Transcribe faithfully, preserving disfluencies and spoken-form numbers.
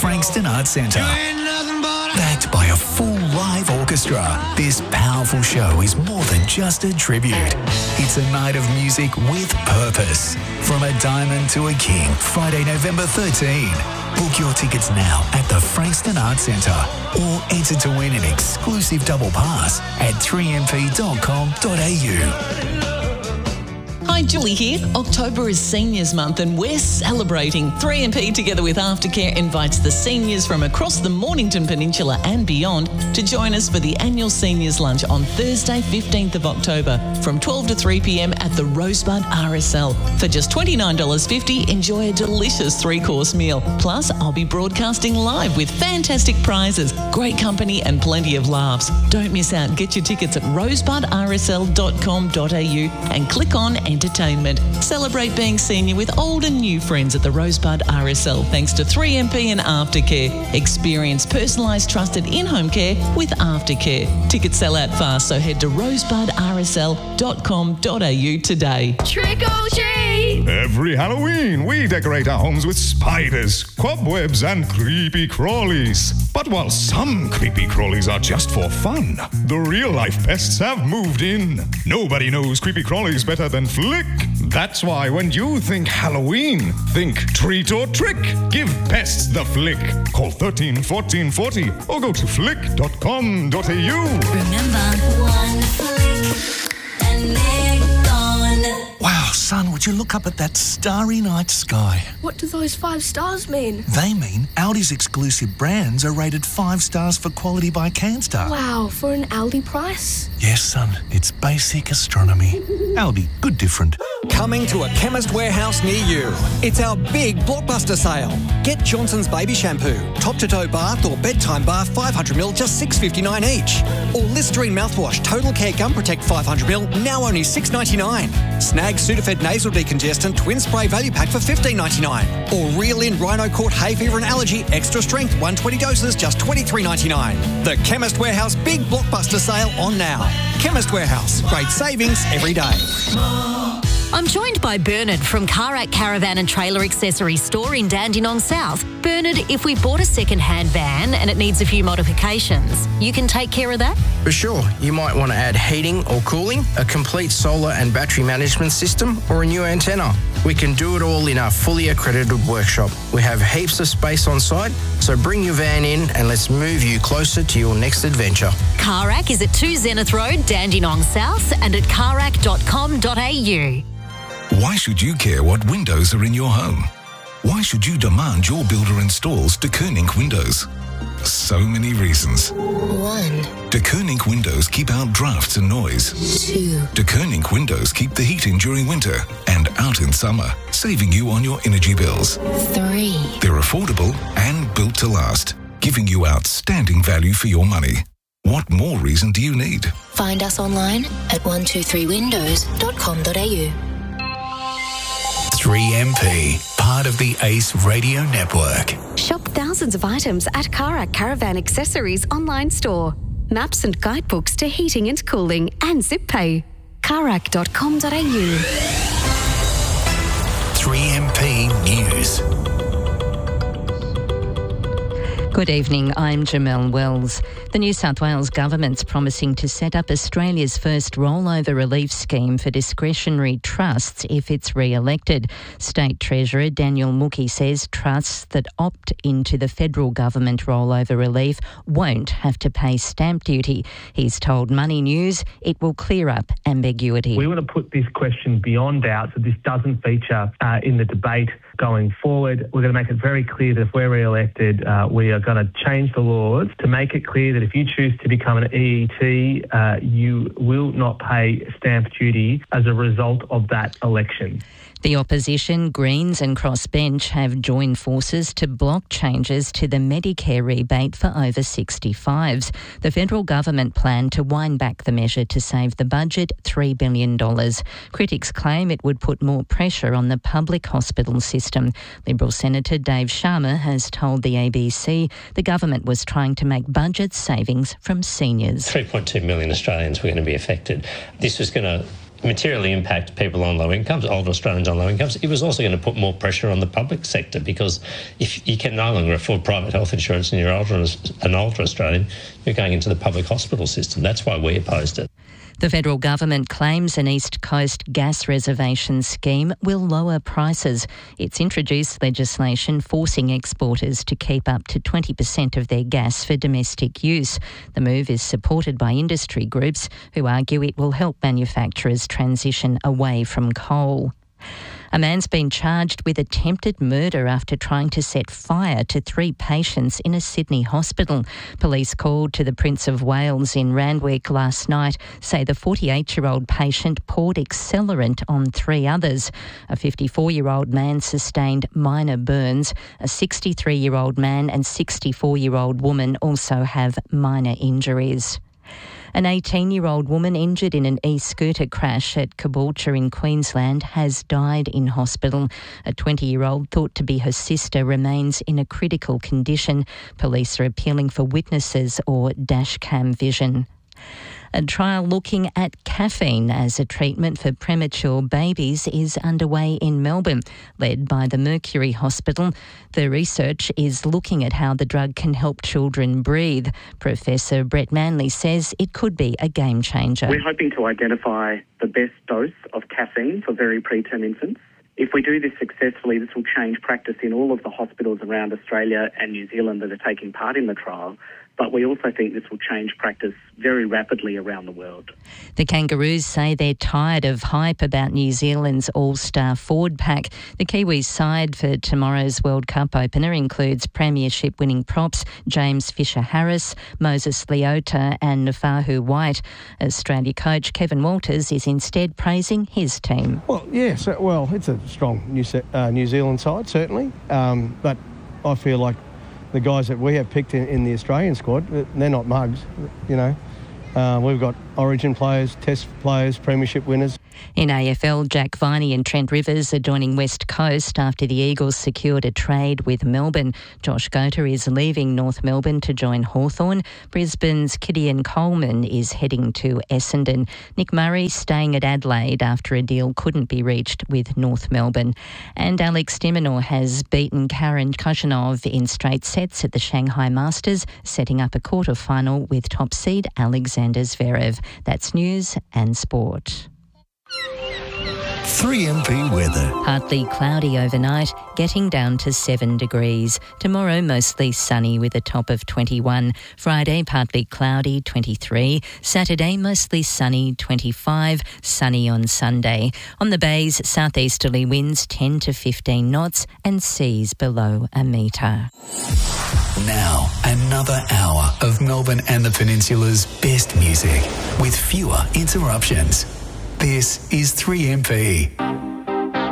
Frankston Arts Centre. Backed by a full live orchestra, this powerful show is more than just a tribute. It's a night of music with purpose. From a diamond to a king, Friday, November thirteenth. Book your tickets now at the Frankston Arts Centre or enter to win an exclusive double pass at three m p dot com dot a u. Hi, Julie here. October is Seniors Month and we're celebrating. three M P together with Aftercare invites the seniors from across the Mornington Peninsula and beyond to join us for the annual Seniors Lunch on Thursday, fifteenth of October from twelve to three p m at the Rosebud R S L. For just twenty-nine dollars fifty, enjoy a delicious three-course meal. Plus, I'll be broadcasting live with fantastic prizes, great company and plenty of laughs. Don't miss out. Get your tickets at rosebud r s l dot com dot a u and click on Entertainment. Celebrate being senior with old and new friends at the Rosebud R S L thanks to three M P and Aftercare. Experience personalised, trusted in-home care with Aftercare. Tickets sell out fast, so head to rosebud r s l dot com dot a u today. Trick or treat! Every Halloween, we decorate our homes with spiders, cobwebs and creepy crawlies. But while some creepy crawlies are just for fun, the real-life pests have moved in. Nobody knows creepy crawlies better than Flick. That's why when you think Halloween, think treat or trick. Give pests the Flick. Call thirteen fourteen forty or go to flick dot com dot a u. Remember, one flick and they're gone. Wow, son, would you look up at that starry night sky? What do those five stars mean? They mean Aldi's exclusive brands are rated five stars for quality by CanStar. Wow, for an Aldi price? Yes, son, it's basic astronomy. Aldi, good different. Coming to a Chemist Warehouse near you. It's our big blockbuster sale. Get Johnson's Baby Shampoo, top-to-toe bath or bedtime bath five hundred milliliters, just six dollars fifty-nine each. Or Listerine mouthwash, Total Care Gum Protect five hundred milliliters, now only six dollars ninety-nine. Snag Sudafed Nasal Decongestant Twin Spray Value Pack for fifteen dollars ninety-nine. Or Reel In Rhino Court Hay Fever and Allergy Extra Strength one hundred twenty doses, just twenty-three dollars ninety-nine. The Chemist Warehouse big blockbuster sale on now. Chemist Warehouse, great savings every day. I'm joined by Bernard from Karak Caravan and Trailer Accessories Store in Dandenong South. Bernard, if we bought a second-hand van and it needs a few modifications, you can take care of that? For sure. You might want to add heating or cooling, a complete solar and battery management system, or a new antenna. We can do it all in our fully accredited workshop. We have heaps of space on site, so bring your van in and let's move you closer to your next adventure. Karak is at two Zenith Road, Dandenong South, and at karak dot com dot a u. Why should you care what windows are in your home? Why should you demand your builder installs De Koning windows? So many reasons. One. De Koning windows keep out drafts and noise. Two. De Koning windows keep the heat in during winter and out in summer, saving you on your energy bills. Three. They're affordable and built to last, giving you outstanding value for your money. What more reason do you need? Find us online at one two three windows dot com dot a u. three M P, part of the Ace Radio Network. Shop thousands of items at Karak Caravan Accessories online store. Maps and guidebooks to heating and cooling and zip pay. karak dot com dot a u. three M P News. Good evening, I'm Jamelle Wells. The New South Wales Government's promising to set up Australia's first rollover relief scheme for discretionary trusts if it's re-elected. State Treasurer Daniel Mookhey says trusts that opt into the federal government rollover relief won't have to pay stamp duty. He's told Money News it will clear up ambiguity. We want to put this question beyond doubt so this doesn't feature uh, in the debate going forward. We're going to make it very clear that if we're re-elected, uh, we are going to change the laws to make it clear that if you choose to become an E E T, uh, you will not pay stamp duty as a result of that election. The opposition, Greens and Crossbench have joined forces to block changes to the Medicare rebate for over sixty-fives. The federal government planned to wind back the measure to save the budget three billion dollars. Critics claim it would put more pressure on the public hospital system. Liberal Senator Dave Sharma has told the A B C the government was trying to make budget savings from seniors. three point two million Australians were going to be affected. This was going to materially impact people on low incomes, older Australians on low incomes. It was also going to put more pressure on the public sector, because if you can no longer afford private health insurance and you're older, an older Australian, you're going into the public hospital system. That's why we opposed it. The federal government claims an East Coast gas reservation scheme will lower prices. It's introduced legislation forcing exporters to keep up to twenty percent of their gas for domestic use. The move is supported by industry groups who argue it will help manufacturers transition away from coal. A man's been charged with attempted murder after trying to set fire to three patients in a Sydney hospital. Police called to the Prince of Wales in Randwick last night say the forty-eight-year-old patient poured accelerant on three others. A fifty-four-year-old man sustained minor burns. A sixty-three-year-old man and sixty-four-year-old woman also have minor injuries. An eighteen-year-old woman injured in an e-scooter crash at Caboolture in Queensland has died in hospital. A twenty-year-old thought to be her sister remains in a critical condition. Police are appealing for witnesses or dashcam vision. A trial looking at caffeine as a treatment for premature babies is underway in Melbourne, led by the Mercury Hospital. The research is looking at how the drug can help children breathe. Professor Brett Manley says it could be a game changer. We're hoping to identify the best dose of caffeine for very preterm infants. If we do this successfully, this will change practice in all of the hospitals around Australia and New Zealand that are taking part in the trial. But we also think this will change practice very rapidly around the world. The Kangaroos say they're tired of hype about New Zealand's all-star forward pack. The Kiwis side for tomorrow's World Cup opener includes premiership-winning props James Fisher-Harris, Moses Leota and Nafahu White. Australia coach Kevin Walters is instead praising his team. Well, yes, well, it's a strong New, uh, New Zealand side, certainly. Um, but I feel like the guys that we have picked in, in the Australian squad, they're not mugs, you know. Uh, we've got Origin players, Test players, premiership winners. In A F L, Jack Viney and Trent Rivers are joining West Coast after the Eagles secured a trade with Melbourne. Josh Gota is leaving North Melbourne to join Hawthorn. Brisbane's Gideon Coleman is heading to Essendon. Nick Murray staying at Adelaide after a deal couldn't be reached with North Melbourne. And Alex de Minaur has beaten Karen Khachanov in straight sets at the Shanghai Masters, setting up a quarter-final with top seed Alexander Zverev. That's news and sport. three M P weather. Partly cloudy overnight, getting down to seven degrees. Tomorrow mostly sunny with a top of twenty-one. Friday partly cloudy, twenty-three. Saturday mostly sunny, twenty-five. Sunny on Sunday. On the bays, southeasterly winds ten to fifteen knots and seas below a metre. Now, another hour of Melbourne and the Peninsula's best music with fewer interruptions. This is three M P.